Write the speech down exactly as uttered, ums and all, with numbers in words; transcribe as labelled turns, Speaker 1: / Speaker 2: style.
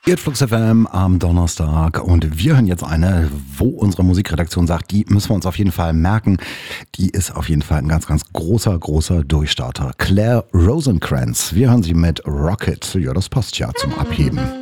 Speaker 1: Ihr hört Flux F M am Donnerstag und wir hören jetzt eine, wo unsere Musikredaktion sagt, die müssen wir uns auf jeden Fall merken. Die ist auf jeden Fall ein ganz, ganz großer, großer Durchstarter. Claire Rosencrantz. Wir hören sie mit Rocket. Ja, das passt ja zum Abheben.